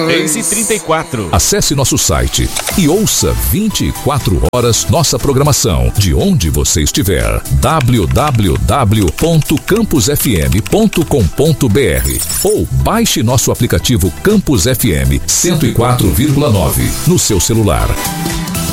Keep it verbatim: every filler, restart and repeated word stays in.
seis e trinta e quatro. Acesse nosso site e ouça vinte e quatro horas nossa programação de onde você estiver. w w w ponto campus f m ponto com ponto b r ou baixe nosso aplicativo Campus F M cento e quatro vírgula nove no seu celular.